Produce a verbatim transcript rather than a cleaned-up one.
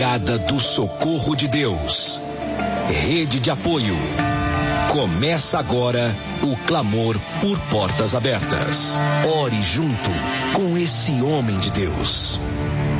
do Socorro de Deus. Rede de apoio. Começa agora o clamor por portas abertas. Ore junto com esse homem de Deus.